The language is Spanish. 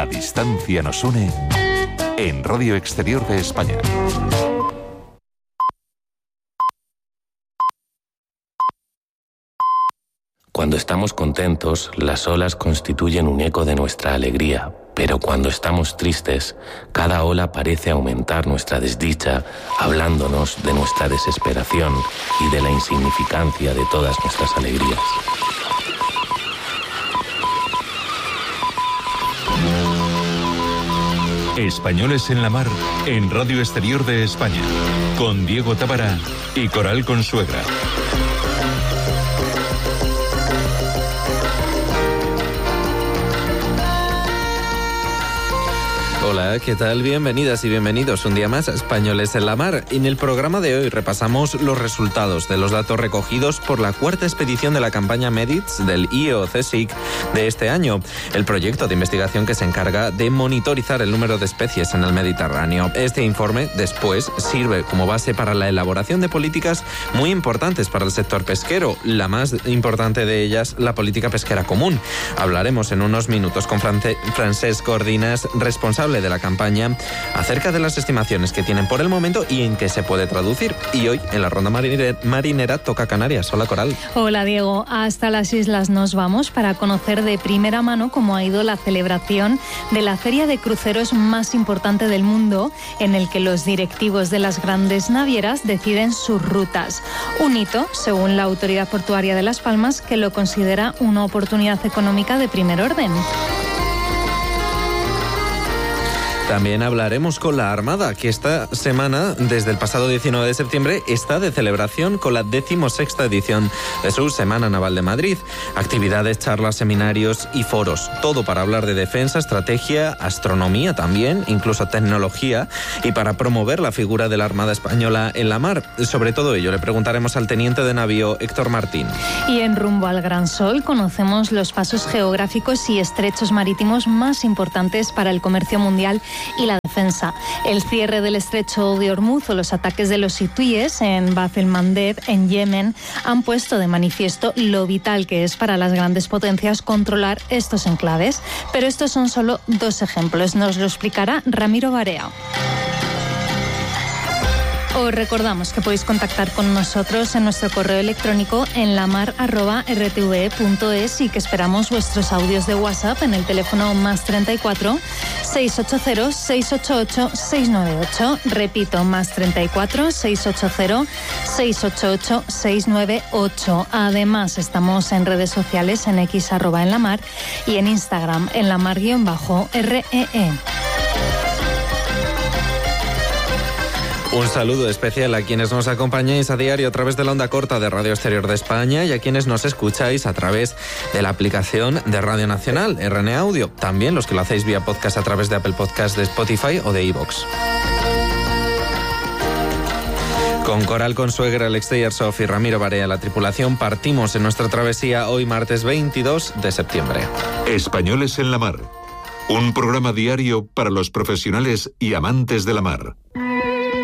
distancia nos une en Radio Exterior de España. Cuando estamos contentos, las olas constituyen un eco de nuestra alegría, pero cuando estamos tristes, cada ola parece aumentar nuestra desdicha, hablándonos de nuestra desesperación y de la insignificancia de todas nuestras alegrías. Españoles en la Mar, en Radio Exterior de España, con Diego Tábara y Coral Consuegra. Hola, ¿qué tal? Bienvenidas y bienvenidos un día más a Españoles en la Mar. En el programa de hoy repasamos los resultados de los datos recogidos por la cuarta expedición de la campaña MEDITS del IEOCSIC de este año, el proyecto de investigación que se encarga de monitorizar el número de especies en el Mediterráneo. Este informe después sirve como base para la elaboración de políticas muy importantes para el sector pesquero, la más importante de ellas, la política pesquera común. Hablaremos en unos minutos con Francesc Ordinas, responsable de la campaña, acerca de las estimaciones que tienen por el momento y en qué se puede traducir. Y hoy, en la ronda marinera, toca Canarias. Hola, Coral. Hola, Diego. Hasta las islas nos vamos para conocer de primera mano cómo ha ido la celebración de la feria de cruceros más importante del mundo, en el que los directivos de las grandes navieras deciden sus rutas. Un hito, según la Autoridad Portuaria de Las Palmas, que lo considera una oportunidad económica de primer orden. También hablaremos con la Armada, que esta semana, desde el pasado 19 de septiembre, está de celebración con la 16ª edición de su Semana Naval de Madrid. Actividades, charlas, seminarios y foros. Todo para hablar de defensa, estrategia, astronomía también, incluso tecnología, y para promover la figura de la Armada Española en la mar. Sobre todo ello le preguntaremos al teniente de navío Héctor Martín. Y en Rumbo al Gran Sol conocemos los pasos geográficos y estrechos marítimos más importantes para el comercio mundial y la defensa. El cierre del estrecho de Hormuz o los ataques de los hutíes en Bab el-Mandeb, en Yemen, han puesto de manifiesto lo vital que es para las grandes potencias controlar estos enclaves. Pero estos son solo dos ejemplos. Nos lo explicará Ramiro Barea. Os recordamos que podéis contactar con nosotros en nuestro correo electrónico en lamar@rtve.es y que esperamos vuestros audios de WhatsApp en el teléfono +34 680 688 698. Repito, +34 680 688 698. Además, estamos en redes sociales en X @enlamar y en Instagram en lamar_REE. Un saludo especial a quienes nos acompañáis a diario a través de la onda corta de Radio Exterior de España y a quienes nos escucháis a través de la aplicación de Radio Nacional, RN Audio. También los que lo hacéis vía podcast a través de Apple Podcasts, de Spotify o de iVoox. Con Coral Consuegra, Alex Teyersoff y Ramiro Barea, la tripulación, partimos en nuestra travesía hoy martes 22 de septiembre. Españoles en la Mar, un programa diario para los profesionales y amantes de la mar.